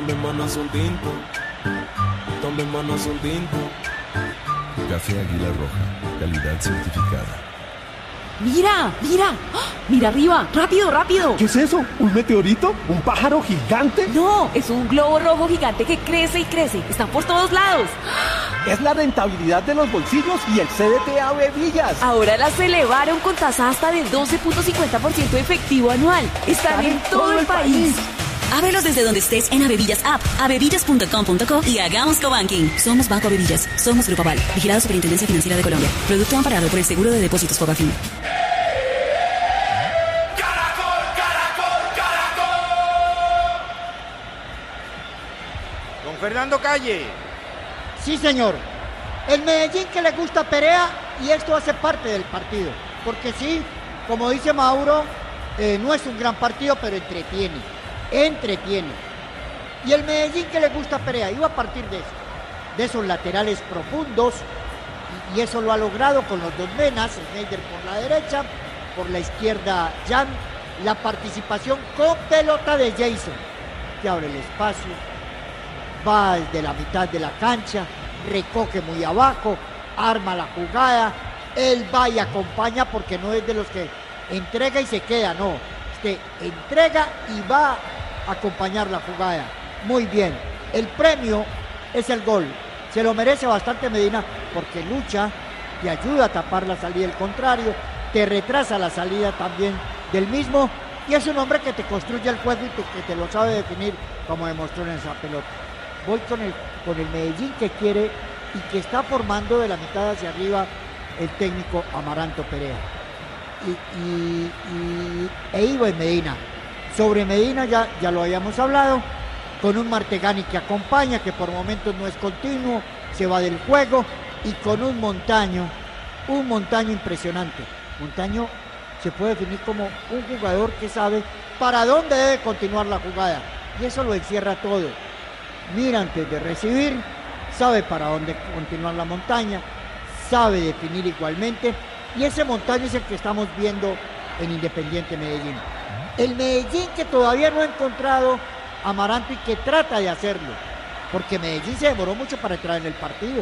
manos un tinto. Tome manos un tinto. Café Águila Roja, calidad certificada. ¡Mira! ¡Mira! ¡Ah! ¡Mira arriba! ¡Rápido, rápido! ¿Qué es eso? ¿Un meteorito? ¿Un pájaro gigante? No, es un globo rojo gigante que crece y crece. Están por todos lados. Es la rentabilidad de los bolsillos y el CDT Ave Villas. Ahora las elevaron con tasa hasta del 12.50% efectivo anual. Están en todo el país. Ábrelos desde donde estés en Avevillas App, avevillas.com.co y hagamos cobanking. Somos Banco Avevillas, somos Grupo Aval, vigilado Superintendencia Financiera de Colombia. Producto amparado por el Seguro de Depósitos Fogafín. Don Fernando Calle. Sí, señor. El Medellín que le gusta Perea y esto hace parte del partido. Porque sí, como dice Mauro, no es un gran partido, pero entretiene. Y el Medellín que le gusta Perea iba a partir de esos laterales profundos y eso lo ha logrado con los dos Menas, Schneider por la derecha, por la izquierda Jan, la participación con pelota de Jason, que abre el espacio, va desde la mitad de la cancha, recoge muy abajo, arma la jugada, él va y acompaña porque no es de los que entrega y se queda, no, usted entrega y va a acompañar la jugada. Muy bien, el premio es el gol, se lo merece bastante Medina porque lucha, te ayuda a tapar la salida del contrario, te retrasa la salida también del mismo y es un hombre que te construye el juego y que te lo sabe definir como demostró en esa pelota. Voy con el Medellín que quiere y que está formando de la mitad hacia arriba el técnico Amaranto Perea. E iba en Medina. Sobre Medina ya lo habíamos hablado, con un Martegani que acompaña, que por momentos no es continuo, se va del juego, y con un Montaño impresionante. Montaño se puede definir como un jugador que sabe para dónde debe continuar la jugada, y eso lo encierra todo. Mira antes de recibir, sabe para dónde continuar la montaña, sabe definir igualmente, y ese Montaño es el que estamos viendo en Independiente Medellín. El Medellín que todavía no ha encontrado a Amaranto y que trata de hacerlo, porque Medellín se demoró mucho para entrar en el partido.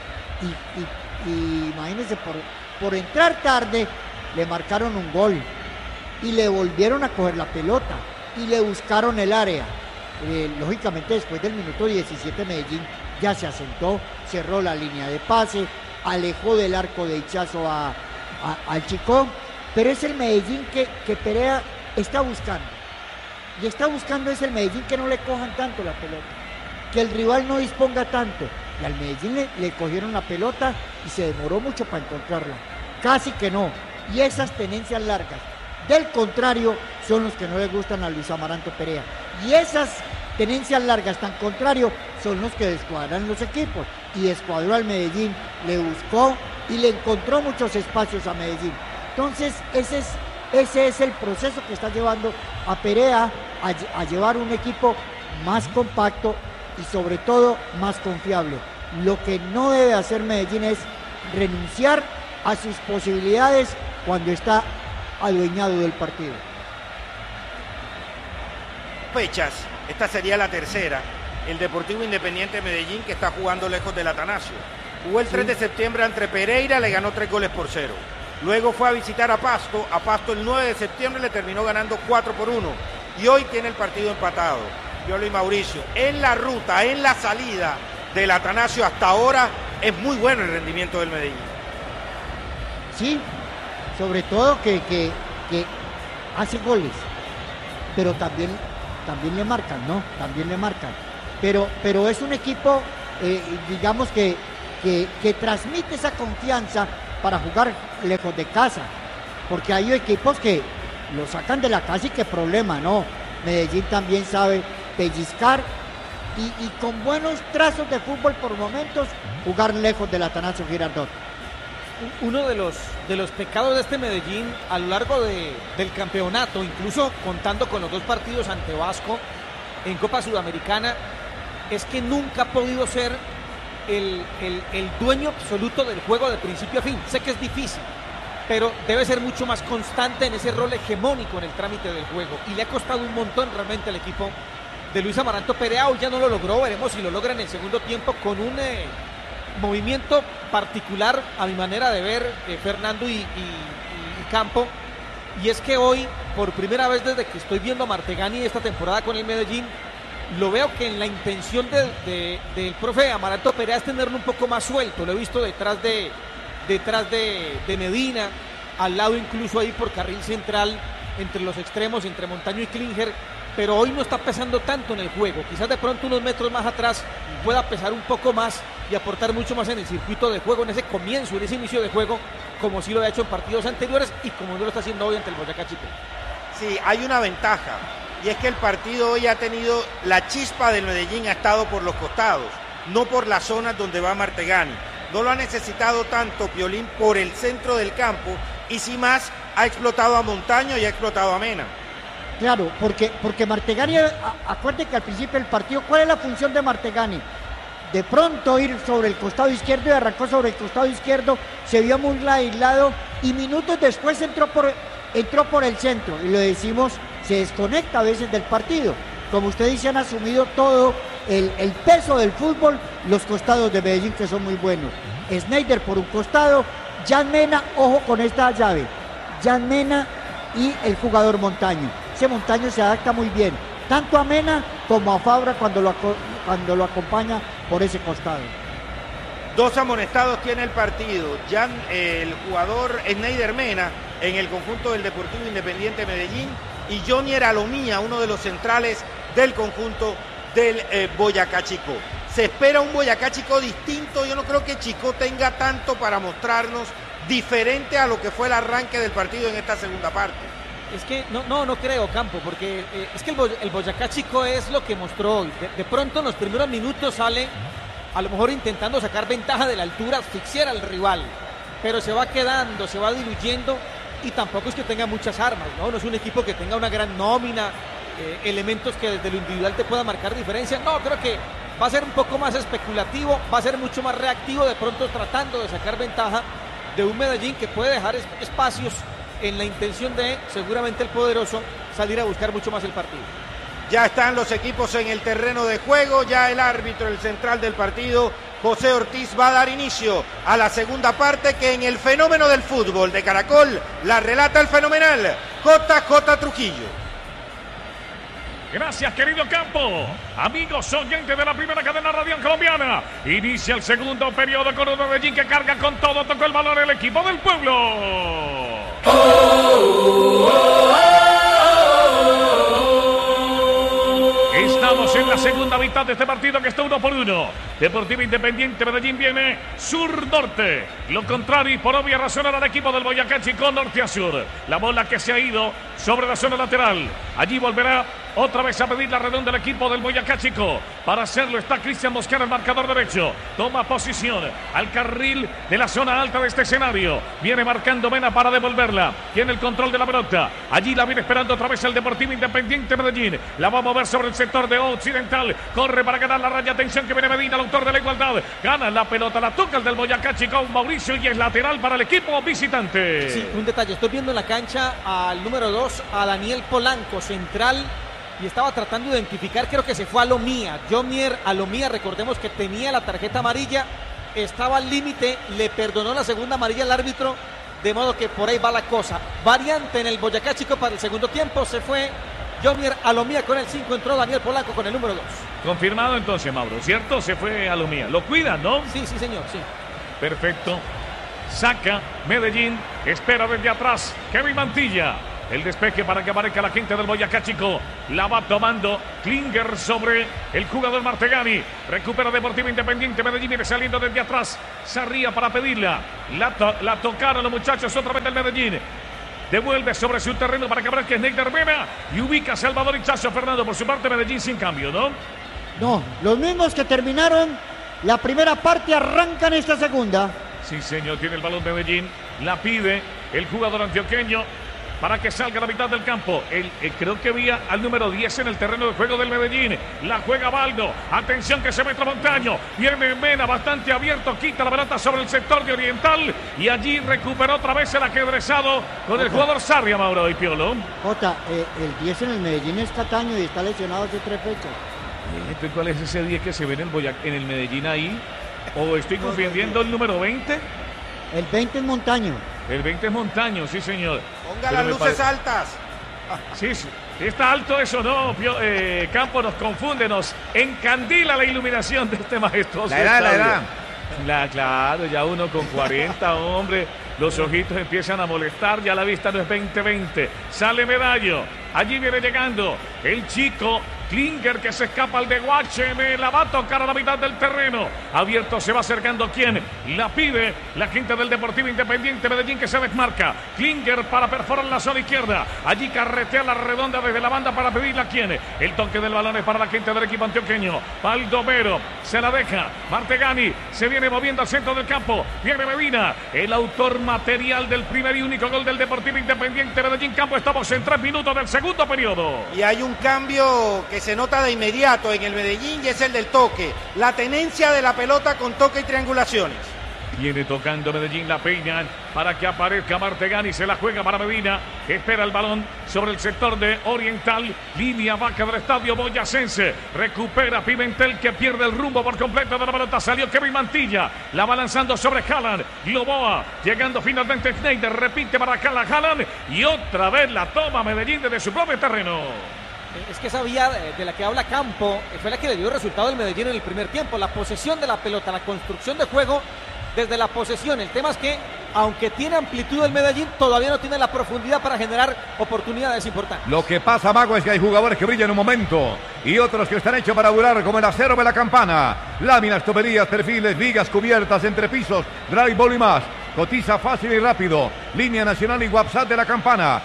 Y imagínense, por entrar tarde, le marcaron un gol y le volvieron a coger la pelota y le buscaron el área. Lógicamente después del minuto 17 Medellín ya se asentó, cerró la línea de pase, alejó del arco de Hichazo al Chico, pero es el Medellín que Perea está buscando, y está buscando es el Medellín que no le cojan tanto la pelota, que el rival no disponga tanto, y al Medellín le cogieron la pelota y se demoró mucho para encontrarla, casi que no, y esas tenencias largas del contrario son los que no le gustan a Luis Amaranto Perea, y esas tenencias largas tan contrario son los que descuadran los equipos, y descuadró al Medellín, le buscó y le encontró muchos espacios a Medellín. Entonces ese es el proceso que está llevando a Perea a llevar un equipo más compacto y sobre todo más confiable. Lo que no debe hacer Medellín es renunciar a sus posibilidades cuando está adueñado del partido. Fechas, esta sería la tercera. El Deportivo Independiente Medellín, que está jugando lejos del Atanasio. Jugó el 3 de septiembre ante Pereira, le ganó 3-0. Luego fue a visitar a Pasto el 9 de septiembre le terminó ganando 4-1. Y hoy tiene el partido empatado. Yo y Mauricio, en la ruta, en la salida del Atanasio hasta ahora, es muy bueno el rendimiento del Medellín. Sí, sobre todo que hace goles, pero también le marcan, ¿no? También le marcan. Pero es un equipo, digamos que transmite esa confianza para jugar lejos de casa, porque hay equipos que lo sacan de la casa y qué problema, ¿no? Medellín también sabe pellizcar y con buenos trazos de fútbol por momentos jugar lejos del Atanasio Girardot. Uno de los pecados de este Medellín a lo largo del campeonato, incluso contando con los dos partidos ante Vasco en Copa Sudamericana, es que nunca ha podido ser el dueño absoluto del juego de principio a fin. Sé que es difícil, pero debe ser mucho más constante en ese rol hegemónico en el trámite del juego, y le ha costado un montón realmente al equipo de Luis Amaranto Perea. Hoy ya no lo logró, veremos si lo logra en el segundo tiempo con un movimiento particular a mi manera de ver, Fernando y Campo. Y es que hoy, por primera vez desde que estoy viendo a Martegani esta temporada con el Medellín, lo veo que en la intención del profe Amaranto Perea es tenerlo un poco más suelto. Lo he visto detrás de Medina, al lado incluso ahí por carril central, entre los extremos, entre Montaño y Klinger, pero hoy no está pesando tanto en el juego. Quizás de pronto unos metros más atrás pueda pesar un poco más y aportar mucho más en el circuito de juego, en ese comienzo, en ese inicio de juego, como sí lo ha hecho en partidos anteriores y como no lo está haciendo hoy ante el Boyacá Chico. Sí, hay una ventaja, y es que el partido hoy ha tenido la chispa del Medellín, ha estado por los costados, no por las zonas donde va Martegani. No lo ha necesitado tanto Piolín por el centro del campo, y si más, ha explotado a Montaño y ha explotado a Mena. Claro, porque Martegani, acuérdense que al principio del partido, ¿cuál es la función de Martegani? De pronto ir sobre el costado izquierdo, y arrancó sobre el costado izquierdo, se vio muy aislado y minutos después entró por el centro, y lo decimos, se desconecta a veces del partido. Como usted dice, han asumido todo el peso del fútbol los costados de Medellín, que son muy buenos. Sneijder por un costado, Jan Mena, ojo con esta llave, Jan Mena y el jugador Montaño. Ese Montaño se adapta muy bien, tanto a Mena como a Fabra cuando lo acompaña por ese costado. 2 amonestados tiene el partido, el jugador Sneijder Mena en el conjunto del Deportivo Independiente Medellín, y Jonier Alomía, uno de los centrales del conjunto del Boyacá Chico. Se espera un Boyacá Chico distinto. Yo no creo que Chico tenga tanto para mostrarnos, diferente a lo que fue el arranque del partido en esta segunda parte. Es que no creo, Campo, porque es que el Boyacá Chico es lo que mostró hoy. De pronto en los primeros minutos sale, a lo mejor intentando sacar ventaja de la altura, asfixiar al rival, pero se va quedando, se va diluyendo, y tampoco es que tenga muchas armas, ¿no? No es un equipo que tenga una gran nómina, elementos que desde lo individual te puedan marcar diferencia. No, creo que va a ser un poco más especulativo, va a ser mucho más reactivo, de pronto tratando de sacar ventaja de un Medellín que puede dejar espacios en la intención de, seguramente el poderoso, salir a buscar mucho más el partido. Ya están los equipos en el terreno de juego, ya el árbitro, el central del partido, José Ortiz, va a dar inicio a la segunda parte, que en el fenómeno del fútbol de Caracol la relata el fenomenal JJ Trujillo. Gracias, querido Campo. Amigos oyentes de la primera cadena radial colombiana, inicia el segundo periodo con un Medellín que carga con todo, tocó el balón el equipo del pueblo. Estamos en la segunda mitad de este partido, que está 1-1. Deportivo Independiente Medellín viene sur-norte. Lo contrario, y por obvia razón, al equipo del Boyacá Chico, norte a sur. La bola que se ha ido sobre la zona lateral. Allí volverá otra vez a pedir la redonda del equipo del Boyacá Chico. Para hacerlo está Cristian Mosquera, el marcador derecho. Toma posición al carril de la zona alta de este escenario. Viene marcando Mena para devolverla. Tiene el control de la pelota. Allí la viene esperando otra vez el Deportivo Independiente Medellín. La va a mover sobre el sector de Occidental. Corre para ganar la raya. Atención que viene Medina, el autor de la igualdad. Gana la pelota, la toca el del Boyacá Chico, Mauricio, y es lateral para el equipo visitante. Sí, un detalle. Estoy viendo en la cancha al número 2, a Daniel Polanco, central, y estaba tratando de identificar, creo que se fue a Alomía. Jonier Alomía, recordemos que tenía la tarjeta amarilla, estaba al límite, le perdonó la segunda amarilla al árbitro, de modo que por ahí va la cosa. Variante en el Boyacá Chico para el segundo tiempo, se fue Jonier Alomía con el 5, entró Daniel Polanco con el número 2. Confirmado entonces, Mauro, ¿cierto? Se fue Alomía. Lo cuidan, ¿no? Sí, señor, sí. Perfecto. Saca Medellín, espera desde atrás Kevin Mantilla. El despeje para que aparezca la gente del Boyacá Chico. La va tomando Klinger sobre el jugador Martegani. Recupera Deportivo Independiente Medellín. Viene saliendo desde atrás. Sarría para pedirla. La tocaron los muchachos otra vez del Medellín. Devuelve sobre su terreno para que aparezca Sneijder Mena. Y ubica a Salvador Hichazo. Fernando, por su parte, Medellín sin cambio, ¿no? No, los mismos que terminaron la primera parte arrancan esta segunda. Sí, señor, tiene el balón Medellín. La pide el jugador antioqueño. para que salga a la mitad del campo. Creo que había al número 10 en el terreno de juego del Medellín. La juega Baldo. Atención que se mete Montaño. Viene Mena bastante abierto. Quita la pelota sobre el sector de Oriental. Y allí recuperó otra vez el ajedrezado con el jugador Sarria, Mauro y Piolo. Jota, el 10 en el Medellín es Cataño y está lesionado hace 3 fechas. ¿Cuál es ese 10 que se ve en el Medellín ahí? ¿O estoy confundiendo el número 20? El 20 es Montaño. El 20 es Montaño, sí señor. Ponga las luces altas. Sí, está alto eso, ¿no? Campo nos confunde, nos encandila la iluminación de este majestuoso estadio. Claro, ya uno con 40, hombre, los ojitos empiezan a molestar, ya la vista no es 20-20. Sale Medallo, allí viene llegando el chico Klinger que se escapa al de Guache, la va a tocar a la mitad del terreno. Abierto se va acercando quien la pide, la gente del Deportivo Independiente Medellín que se desmarca. Klinger para perforar la zona izquierda. Allí carretea la redonda desde la banda para pedirla quien. El toque del balón es para la gente del equipo antioqueño. Baldomero se la deja. Martegani se viene moviendo al centro del campo. Viene Medina, el autor material del primer y único gol del Deportivo Independiente Medellín. Campo, estamos en 3 minutos del segundo periodo. Y hay un cambio que se nota de inmediato en el Medellín y es el del toque. La tenencia de la pelota con toque y triangulaciones. Viene tocando Medellín, la peinan para que aparezca Martegani, se la juega para Medina, espera el balón sobre el sector de Oriental, línea baja del estadio boyacense, recupera Pimentel que pierde el rumbo por completo de la pelota, salió Kevin Mantilla, la va lanzando sobre Haaland, Loboa, llegando finalmente Schneider, repite para Haaland y otra vez la toma Medellín desde su propio terreno. Es que esa vía de la que habla Campo fue la que le dio resultado al Medellín en el primer tiempo, la posesión de la pelota, la construcción de juego desde la posesión. El tema es que, aunque tiene amplitud el Medellín, todavía no tiene la profundidad para generar oportunidades importantes. Lo que pasa, Mago, es que hay jugadores que brillan en un momento y otros que están hechos para durar, como el acero de la Campana. Láminas, tuberías, perfiles, vigas, cubiertas, entrepisos, drywall y más. Cotiza fácil y rápido. Línea nacional y WhatsApp de la Campana.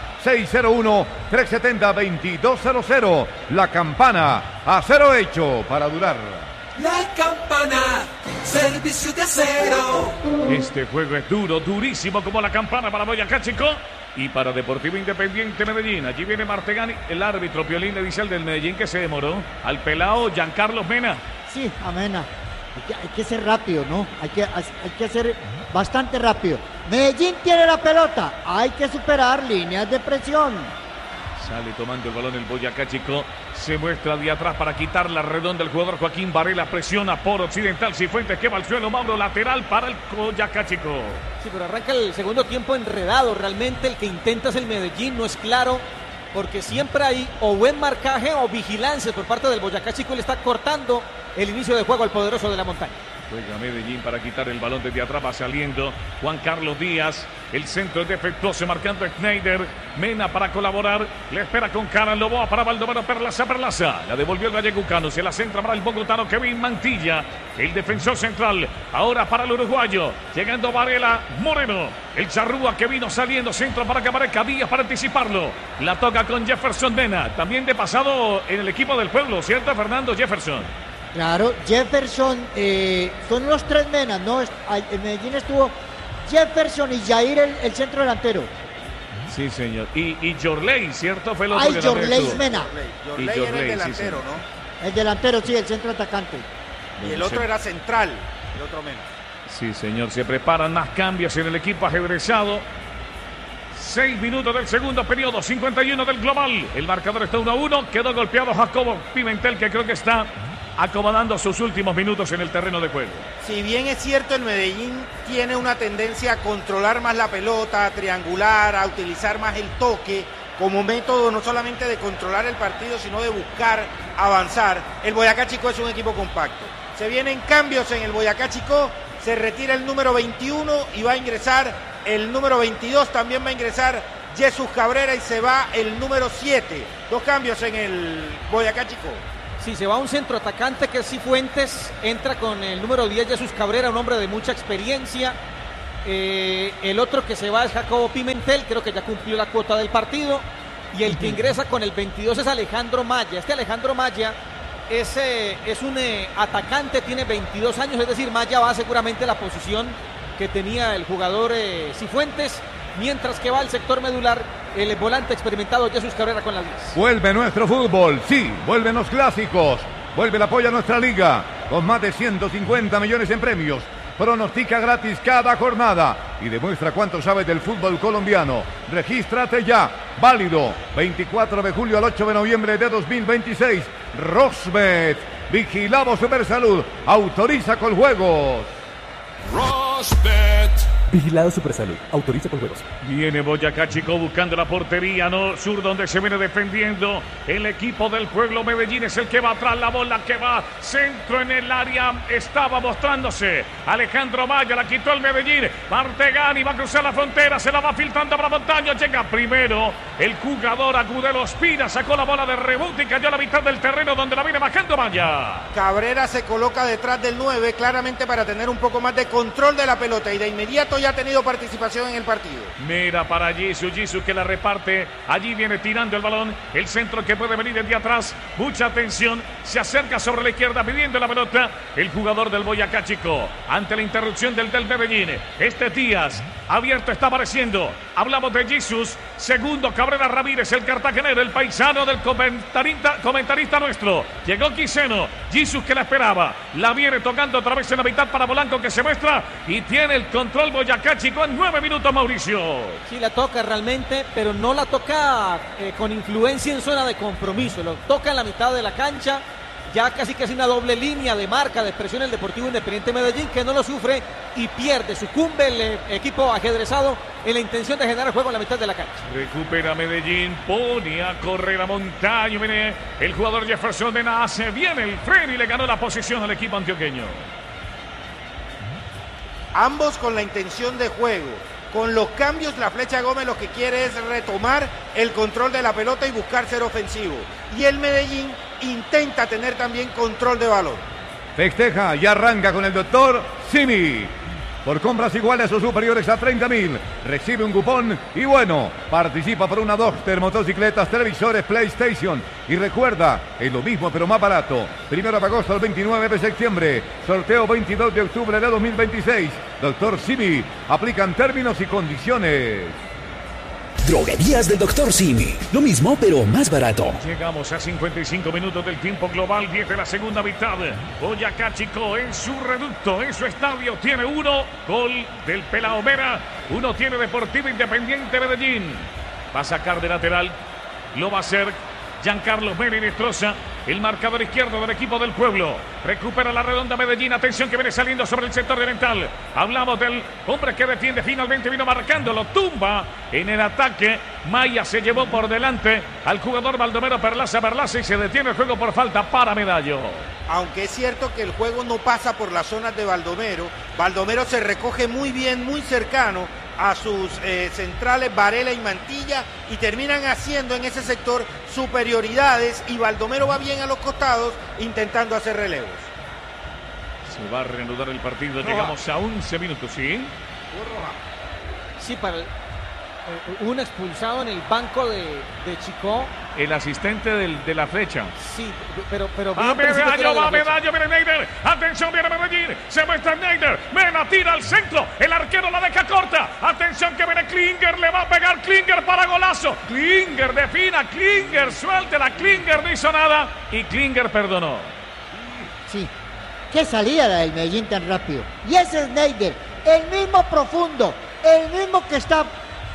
601-370-2200. La Campana. Acero hecho para durar. La Campana, servicio de acero. Este juego es duro, durísimo como la Campana para Boyacá Chico y para Deportivo Independiente Medellín. Allí viene Martegani, el árbitro Piolín le dice al del Medellín que se demoró. Al pelado Giancarlos Mena. Sí, a Mena. Hay que ser rápido, ¿no? Hay que ser bastante rápido. Medellín tiene la pelota. Hay que superar líneas de presión. Sale tomando el balón el Boyacá Chico. Se muestra de atrás para quitar la redonda. El jugador Joaquín Varela presiona por Occidental. Cifuentes que va al suelo. Mauro, lateral para el Boyacá Chico. Sí, pero arranca el segundo tiempo enredado. Realmente el que intenta es el Medellín. No es claro, porque siempre hay o buen marcaje o vigilancia por parte del Boyacá Chico. Le está cortando el inicio de juego al poderoso de la montaña. Juega Medellín para quitar el balón desde atrás, va saliendo Juan Carlos Díaz, el centro es defectuoso, marcando Schneider, Mena para colaborar, le espera con cara Loboa para Baldomero, Perlaza, la devolvió el vallecucano, se la centra para el bogotano Kevin Mantilla, el defensor central, ahora para el uruguayo, llegando Varela, Moreno, el charrúa que vino saliendo, centro para que aparezca Díaz para anticiparlo, la toca con Jefferson Mena, también de pasado en el equipo del pueblo, ¿cierto, Fernando? Jefferson. Claro, Jefferson, son los 3 Menas, ¿no? En Medellín estuvo Jefferson y Jair el centro delantero. Sí, señor. Y Jorley, ¿cierto? Fue el otro. Ay, Jorley Mena. Jorley era el delantero, sí, ¿no? El delantero, sí, el centro atacante. Y el otro era central, el otro Mena. Sí, señor. Se preparan más cambios en el equipo ajedrezado. 6 minutos del segundo periodo, 51 del global. El marcador está 1-1. Quedó golpeado Jacobo Pimentel, que creo que está acomodando sus últimos minutos en el terreno de juego. Si bien es cierto, el Medellín tiene una tendencia a controlar más la pelota, a triangular, a utilizar más el toque como método no solamente de controlar el partido, sino de buscar avanzar. El Boyacá Chico es un equipo compacto. Se vienen cambios en el Boyacá Chico, se retira el número 21 y va a ingresar el número 22, también va a ingresar Jesús Cabrera y se va el número 7. 2 cambios en el Boyacá Chico. Sí, se va un centro atacante que es Cifuentes, entra con el número 10 Jesús Cabrera, un hombre de mucha experiencia. El otro que se va es Jacobo Pimentel, creo que ya cumplió la cuota del partido. Y el que ingresa con el 22 es Alejandro Maya. Este Alejandro Maya es un atacante, tiene 22 años, es decir, Maya va seguramente a la posición que tenía el jugador Cifuentes, mientras que va al sector medular el volante experimentado Jesús Cabrera con la 10. Vuelve nuestro fútbol, sí, vuelven los clásicos, vuelve el apoyo a nuestra liga, con más de 150 millones en premios. Pronostica gratis cada jornada y demuestra cuánto sabes del fútbol colombiano. Regístrate ya, válido 24 de julio al 8 de noviembre de 2026. Rosbet, vigilamos Supersalud, autoriza con juegos. Rosbet. Vigilado Supersalud. Autoriza con juegos. Viene Boyacá Chico buscando la portería, no sur donde se viene defendiendo. El equipo del Pueblo Medellín es el que va atrás, la bola que va centro en el área. Estaba mostrándose Alejandro Maya, la quitó el Medellín. Martegani va a cruzar la frontera, se la va filtrando para Montaño. Llega primero el jugador Agudelo Ospina, sacó la bola de rebote y cayó a la mitad del terreno donde la viene bajando Maya. Cabrera se coloca detrás del 9 claramente para tener un poco más de control de la pelota y de inmediato ya ha tenido participación en el partido. Mira para Jesús que la reparte, allí viene tirando el balón, el centro que puede venir desde atrás, mucha atención, se acerca sobre la izquierda pidiendo la pelota, el jugador del Boyacá Chico, ante la interrupción del Medellín, Díaz, abierto está apareciendo, hablamos de Jesús, segundo Cabrera Ramírez, el cartagenero, el paisano del comentarista nuestro, llegó Quiseno, Jesús que la esperaba, la viene tocando otra vez en la mitad para Polanco que se muestra y tiene el control Boyacá Chico en 9 minutos, Mauricio. Sí la toca realmente, pero no la toca con influencia en zona de compromiso, lo toca en la mitad de la cancha, ya casi una doble línea de marca, de presión el Deportivo Independiente Medellín, que no lo sufre y pierde, sucumbe el equipo ajedrezado en la intención de generar juego en la mitad de la cancha. Recupera Medellín, pone a correr a Montaño, viene el jugador Jefferson de Nace, viene el freno y le ganó la posición al equipo antioqueño. Ambos con la intención de juego. Con los cambios, la Flecha Gómez lo que quiere es retomar el control de la pelota y buscar ser ofensivo. Y el Medellín intenta tener también control de balón. Festeja y arranca con el doctor Simi. Por compras iguales o superiores a 30.000, recibe un cupón y bueno, participa por una Duster, motocicletas, televisores, PlayStation. Y recuerda, es lo mismo pero más barato. 1 de agosto al 29 de septiembre, sorteo 22 de octubre de 2026. Doctor Simi, aplican términos y condiciones. Droguerías del Dr. Simi. Lo mismo, pero más barato. Llegamos a 55 minutos del tiempo global, 10 de la segunda mitad. Boyacá Chico en su reducto, en su estadio, tiene uno. Gol del Pelao Mera. Uno tiene Deportivo Independiente Medellín. Va a sacar de lateral. Lo va a hacer Giancarlo Mera y destroza el marcador izquierdo del equipo del Pueblo. Recupera la redonda Medellín. Atención que viene saliendo sobre el sector oriental. Hablamos del hombre que defiende. Finalmente vino marcando. Lo tumba en el ataque. Maya se llevó por delante al jugador Baldomero Perlaza y se detiene el juego por falta para Medallo. Aunque es cierto que el juego no pasa por las zonas de Baldomero. Baldomero se recoge muy bien, muy cercano a sus centrales Varela y Mantilla y terminan haciendo en ese sector superioridades y Baldomero va bien a los costados intentando hacer relevos. Se va a reanudar el partido, llegamos a 11 minutos, ¿sí? Sí, para un expulsado en el banco de Chico. El asistente de la Flecha. Sí, pero va Medallo, viene Neider. Atención, viene Medellín. Se muestra Neider. Mena tira al centro. El arquero la deja corta. Atención que viene Klinger. Le va a pegar Klinger para golazo. Klinger defina. Klinger suéltela. Klinger no hizo nada. Y Klinger perdonó. Sí. Qué salida la del Medellín tan rápido. Y ese es Neider. El mismo profundo. El mismo que está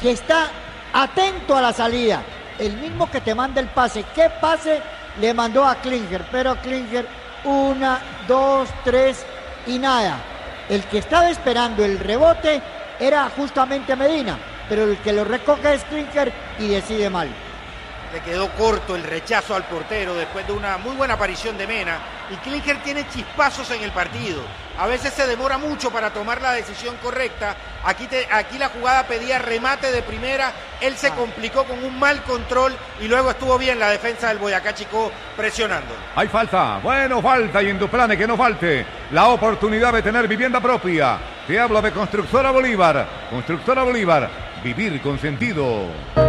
atento a la salida. El mismo que te manda el pase. ¿Qué pase le mandó a Klinger? Pero Klinger, 1, 2, 3 y nada. El que estaba esperando el rebote era justamente Medina, pero el que lo recoge es Klinger y decide mal. Le quedó corto el rechazo al portero después de una muy buena aparición de Mena. Y Klinger tiene chispazos en el partido. A veces se demora mucho para tomar la decisión correcta. Aquí la jugada pedía remate de primera. Él se complicó con un mal control y luego estuvo bien la defensa del Boyacá Chico presionando. Hay falta. Bueno, falta y en tu plan que no falte la oportunidad de tener vivienda propia. Te hablo de Constructora Bolívar. Constructora Bolívar. Vivir con sentido.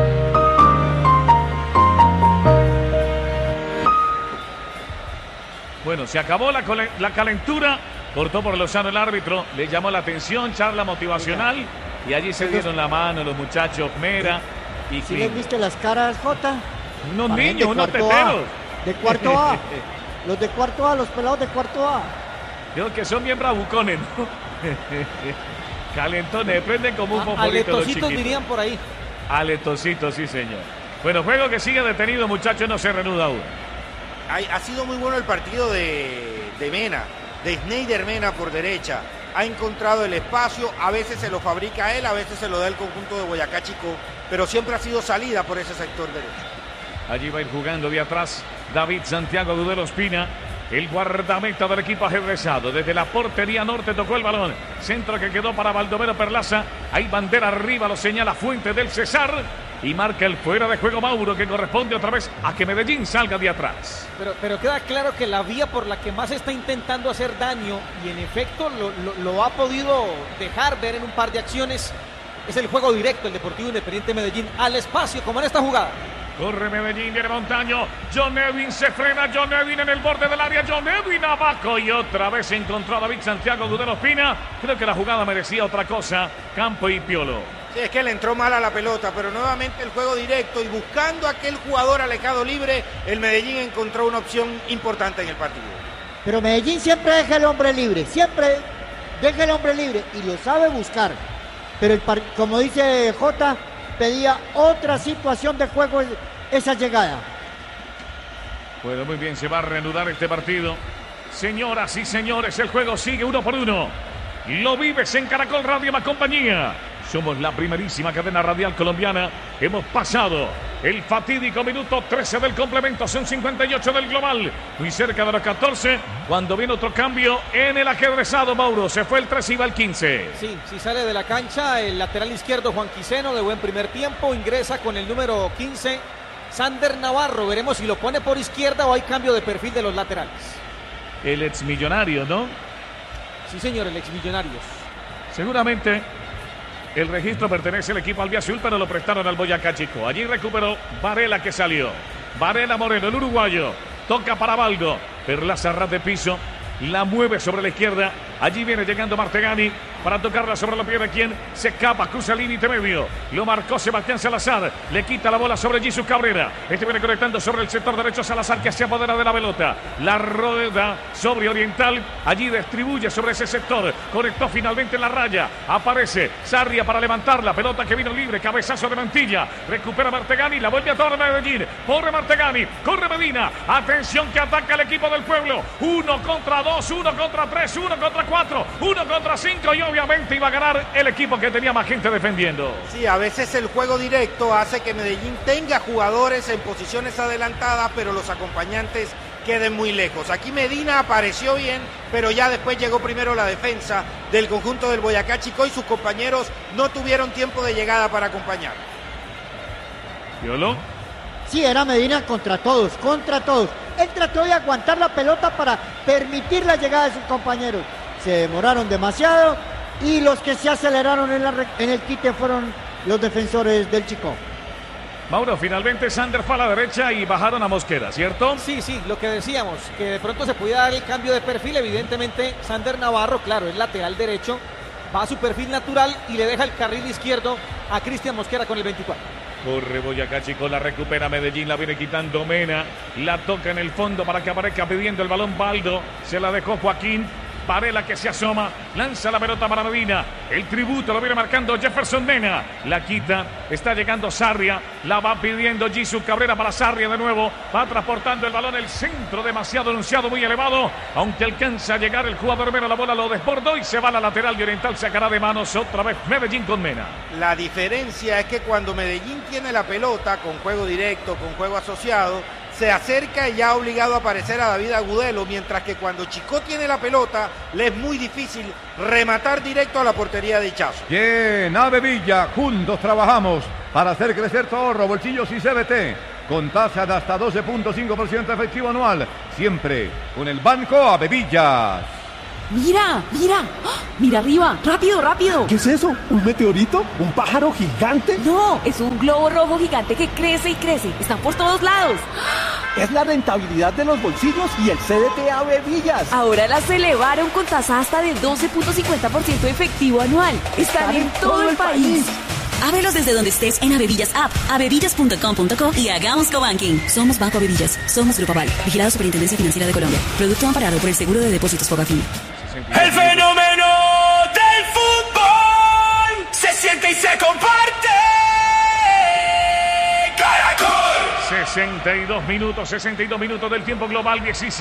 Bueno, se acabó la calentura, cortó por Lozano el árbitro, le llamó la atención, charla motivacional y allí se dieron la mano los muchachos Mera Y ¿Sí les viste las caras, Jota? Unos Parecen niños, de unos cuarto teteros. A, de cuarto A. Los de cuarto A, los pelados de cuarto A. Creo que son bien bravucones, ¿no? Calentones, prenden como un fosforito los Aletositos chiquitos. dirían por ahí. Aletositos, sí, señor. Bueno, juego que sigue detenido, muchachos, no se reanuda aún. Ha sido muy bueno el partido de Mena, de Sneijder Mena por derecha. Ha encontrado el espacio, a veces se lo fabrica él, a veces se lo da el conjunto de Boyacá Chico, pero siempre ha sido salida por ese sector derecho. Allí va a ir jugando de atrás David Santiago Agudelo Espina, el guardameta del equipo ajedrezado. Desde la portería norte tocó el balón. Centro que quedó para Baldomero Perlaza. Hay bandera arriba, lo señala Fuente del Cesar. Y marca el fuera de juego Mauro, que corresponde otra vez a que Medellín salga de atrás. Pero queda claro que la vía por la que más está intentando hacer daño, y en efecto lo ha podido dejar ver en un par de acciones, es el juego directo, el Deportivo Independiente Medellín, al espacio, como en esta jugada. Corre Medellín, viene Montaño. John Edwin se frena. John Edwin en el borde del área. John Edwin abajo. Y otra vez encontró a David Santiago Agudelo Espina. Creo que la jugada merecía otra cosa. Campo y Piolo. Sí, es que le entró mal a la pelota, pero nuevamente el juego directo y buscando a aquel jugador alejado libre, el Medellín encontró una opción importante en el partido. Pero Medellín siempre deja el hombre libre, siempre deja el hombre libre y lo sabe buscar. Pero como dice Jota, pedía otra situación de juego esa llegada. Bueno, muy bien, se va a reanudar este partido. Señoras y señores, el juego sigue 1-1. Lo vives en Caracol Radio más compañía. Somos la primerísima cadena radial colombiana. Hemos pasado el fatídico minuto 13 del complemento. Son 58 del global. Muy cerca de los 14. Cuando viene otro cambio en el ajedrezado, Mauro. Se fue el 13 y va el 15. Sí, sale de la cancha el lateral izquierdo Juan Quiseno de buen primer tiempo. Ingresa con el número 15 Sander Navarro. Veremos si lo pone por izquierda o hay cambio de perfil de los laterales. El exmillonario, ¿no? Sí, señor, el exmillonarios. Seguramente el registro pertenece al equipo albiazul, pero lo prestaron al Boyacá Chico. Allí recuperó Varela, que salió. Varela Moreno, el uruguayo. Toca para Baldo. Perlaza ras de piso. La mueve sobre la izquierda. Allí viene llegando Martegani para tocarla sobre los pies de quien se escapa, cruza el límite medio. Lo marcó Sebastián Salazar. Le quita la bola sobre Jesús Cabrera. Este viene conectando sobre el sector derecho Salazar, que se apodera de la pelota. La rueda sobre Oriental. Allí distribuye sobre ese sector. Conectó finalmente en la raya. Aparece Sarria para levantar la pelota que vino libre. Cabezazo de Mantilla. Recupera Martegani. La vuelve a torre Medellín. Corre Martegani. Corre Medina. Atención que ataca el equipo del pueblo. 1 contra 2, 1 contra 3, 1 contra 4, 1 contra 5 y obviamente iba a ganar el equipo que tenía más gente defendiendo. Sí, a veces el juego directo hace que Medellín tenga jugadores en posiciones adelantadas, pero los acompañantes queden muy lejos. Aquí Medina apareció bien, pero ya después llegó primero la defensa del conjunto del Boyacá Chico y sus compañeros no tuvieron tiempo de llegada para acompañar. ¿Piolo? Sí, era Medina contra todos, contra todos. Él trató de aguantar la pelota para permitir la llegada de sus compañeros. Se demoraron demasiado y los que se aceleraron en el quite fueron los defensores del Chico. Mauro, finalmente Sander fue a la derecha y bajaron a Mosquera, ¿cierto? Sí, lo que decíamos, que de pronto se podía dar el cambio de perfil. Evidentemente Sander Navarro, claro, es lateral derecho, va a su perfil natural y le deja el carril izquierdo a Cristian Mosquera con el 24. Corre Boyacá Chico, la recupera Medellín, la viene quitando Mena, la toca en el fondo para que aparezca pidiendo el balón Baldo, se la dejó Joaquín. Varela que se asoma, lanza la pelota para Medina, el tributo lo viene marcando Jefferson Mena, la quita, está llegando Sarria, la va pidiendo Jesús Cabrera para Sarria de nuevo, va transportando el balón, el centro demasiado anunciado, muy elevado, aunque alcanza a llegar el jugador Mena, la bola lo desbordó y se va a la lateral de Oriental, sacará de manos otra vez Medellín con Mena. La diferencia es que cuando Medellín tiene la pelota con juego directo, con juego asociado, se acerca y ya ha obligado a aparecer a David Agudelo, mientras que cuando Chico tiene la pelota, le es muy difícil rematar directo a la portería de Ichazo. Bien, Ave Villa, juntos trabajamos para hacer crecer tu ahorro, bolsillos y CBT, con tasa de hasta 12.5% efectivo anual, siempre con el Banco Ave Villas. Mira, mira arriba, rápido. ¿Qué es eso? ¿Un meteorito? ¿Un pájaro gigante? No, es un globo rojo gigante que crece y crece, están por todos lados. Es la rentabilidad de los bolsillos y el CDT Ave Villas. Ahora las elevaron con tasa hasta de 12.50% efectivo anual. Están en todo el país. Ábrelos desde donde estés en Avevillas App, avevillas.com.co y hagamos cobanking. Somos Banco Avevillas. Somos Grupo Aval. Vigilado Superintendencia Financiera de Colombia. Producto amparado por el Seguro de Depósitos Fogafín. El fenómeno del fútbol se siente y se comparte. Caracol. 62 minutos del tiempo global, 17.